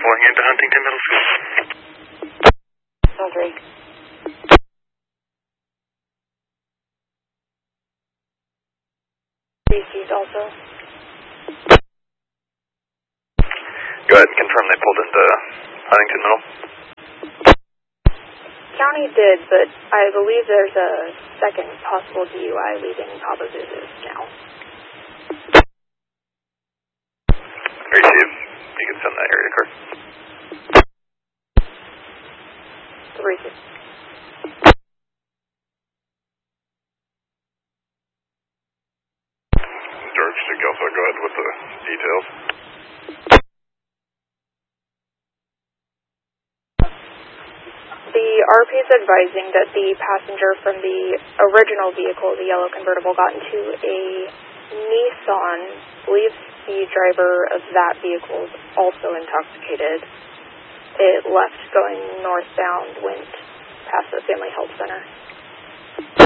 pulling into Huntington Middle School. Sounds right. Received also. Go ahead and confirm they pulled into Huntington Middle. County did, but I believe there's a second possible DUI leaving Papa Zuzu's now. Received. You can send that area card. Received. George, you can also go ahead with the details. The RP is advising that the passenger from the original vehicle, the yellow convertible, got into a Nissan. Believes the driver of that vehicle is also intoxicated. It left going northbound, went past the Family Health Center.